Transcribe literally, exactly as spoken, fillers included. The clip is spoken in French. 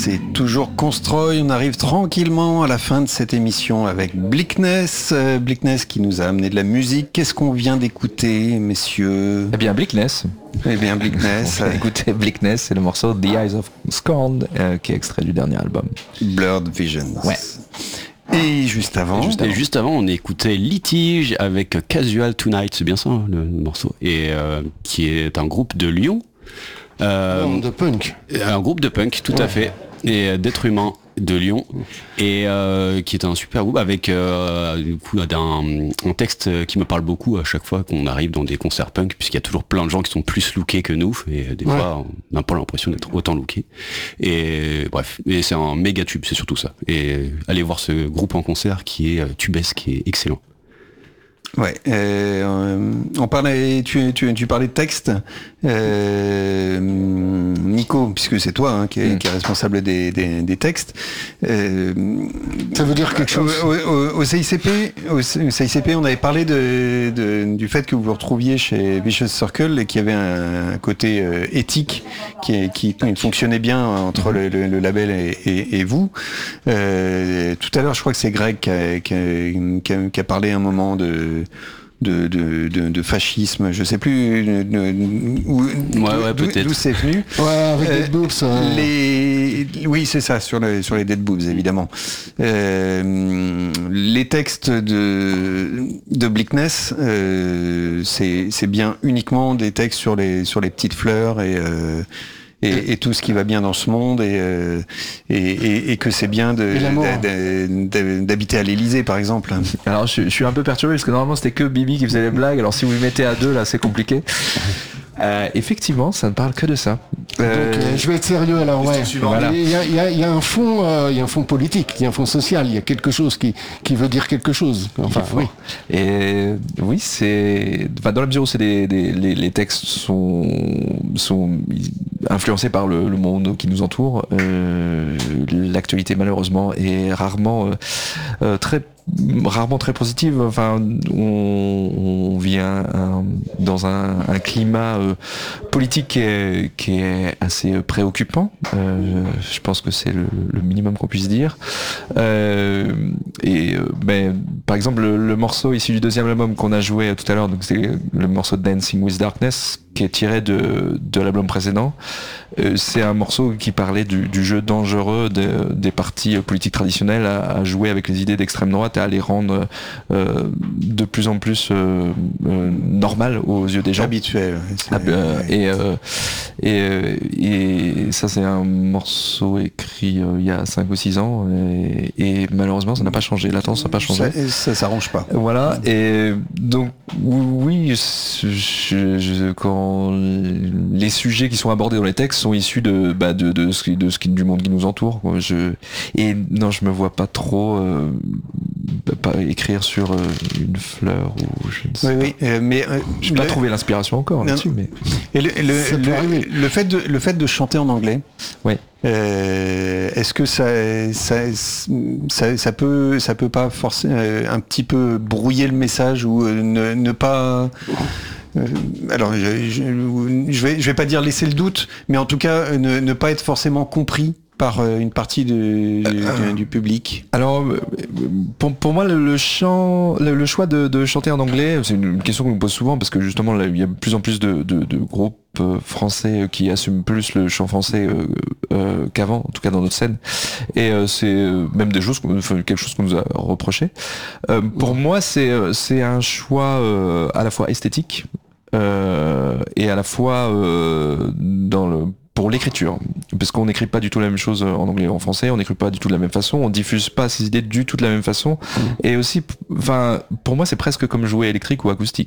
c'est toujours Constroy. On arrive tranquillement à la fin de cette émission avec Bleakness. Euh, Bleakness qui nous a amené de la musique. Qu'est-ce qu'on vient d'écouter, messieurs ? Eh bien, Bleakness. Eh bien, Bleakness. On va écouter Bleakness, c'est le morceau The Eyes of Scorn, euh, qui est extrait du dernier album. Blurred Visions. Ouais. Et juste avant, et juste avant, et juste avant on écoutait Litige avec Casual Tonight, c'est bien ça hein, le, le morceau, et euh, qui est un groupe de Lyon. Euh, non, de punk. Un groupe de punk, tout ouais. à fait. Et euh, d'êtres humains de Lyon, et euh, qui est un super groupe avec euh, du coup un, un texte qui me parle beaucoup à chaque fois qu'on arrive dans des concerts punk, puisqu'il y a toujours plein de gens qui sont plus lookés que nous, et des ouais. fois on n'a pas l'impression d'être autant lookés. Et bref, et c'est un méga tube, c'est surtout ça. Et allez voir ce groupe en concert qui est tubesque et excellent. Ouais, euh, on parlait, tu, tu, tu parlais de texte, euh, Nico, puisque c'est toi hein, qui, est, mmh. qui est responsable des, des, des textes. Euh, Ça veut dire quelque chose. Au, au, au C I C P, au C I C P, on avait parlé de, de, du fait que vous vous retrouviez chez Vicious Circle et qu'il y avait un, un côté euh, éthique qui, qui, qui fonctionnait bien entre mmh. le, le, le label et, et, et vous. Euh, tout à l'heure, je crois que c'est Greg qui a, qui a, qui a, qui a parlé un moment de De, de, de, de fascisme, je sais plus de, de, où, ouais, ouais, d'où, d'où c'est venu. Ouais, avec euh, Dead Boobs. Euh... Les, oui, c'est ça, sur, le, sur les Dead Boobs, évidemment. Euh, les textes de, de Bleakness, euh, c'est, c'est bien uniquement des textes sur les, sur les petites fleurs et... Euh, Et, et tout ce qui va bien dans ce monde et, euh, et, et, et que c'est bien de, de, de, d'habiter à l'Élysée par exemple. Alors je, je suis un peu perturbé parce que normalement c'était que Bibi qui faisait les blagues, alors si vous les mettez à deux là c'est compliqué. Euh, effectivement, ça ne parle que de ça. Euh, Donc, euh, je vais être sérieux alors. Ouais. Voilà. Il y a, il y a, il y a un fond, euh, il y a un fond politique, il y a un fond social, il y a quelque chose qui qui veut dire quelque chose. Enfin, oui. Et oui, c'est, enfin, dans la mesure où c'est des, des les, les textes sont sont influencés par le, le monde qui nous entoure. Euh, l'actualité malheureusement est rarement euh, euh, très rarement très positive. Enfin, on, on vit un, un, dans un, un climat euh, politique qui est, qui est assez préoccupant. Euh, je pense que c'est le, le minimum qu'on puisse dire. Euh, et ben, par exemple, le, le morceau issu du deuxième album qu'on a joué tout à l'heure, donc c'est le morceau Dancing with Darkness, qui est tiré de, de l'album précédent. Euh, c'est un morceau qui parlait du, du jeu dangereux de, des partis politiques traditionnels à, à jouer avec les idées d'extrême droite et à les rendre euh, de plus en plus euh, euh, normales aux yeux des gens. Habituels. Ah, euh, et, euh, et, et ça, c'est un morceau écrit euh, il y a cinq ou six ans et, et malheureusement, ça n'a pas changé. La tendance n'a pas changé. Ça, ça s'arrange pas. Voilà. Et donc, oui, je, je, quand les sujets qui sont abordés dans les textes sont issus de bah, de de ce qui de ce qui du monde qui nous entoure. Je et non, je me vois pas trop euh, pas écrire sur euh, une fleur ou je ne sais oui, pas. Oui, euh, mais euh, j'ai pas trouvé l'inspiration encore non, là-dessus. Mais et le le, le, le fait de le fait de chanter en anglais. Oui. Euh, est-ce que ça ça, ça ça peut ça peut pas forcer euh, un petit peu brouiller le message ou euh, ne ne pas Euh, alors, je, je, je vais, je vais pas dire laisser le doute, mais en tout cas, ne, ne pas être forcément compris par une partie de, euh, du, du public. Alors, pour, pour moi, le, le chant, le, le choix de, de chanter en anglais, c'est une question qu'on me pose souvent parce que justement, là, il y a de plus en plus de, de, de groupes français qui assument plus le chant français euh, euh, qu'avant, en tout cas dans notre scène. Et euh, c'est même des choses, enfin, quelque chose qu'on nous a reproché. Euh, pour ouais. moi, c'est c'est un choix euh, à la fois esthétique euh, et à la fois euh, dans le pour l'écriture, parce qu'on n'écrit pas du tout la même chose en anglais et en français, on n'écrit pas du tout de la même façon, on diffuse pas ses idées du tout de la même façon, mmh. et aussi, enfin, pour moi c'est presque comme jouer électrique ou acoustique,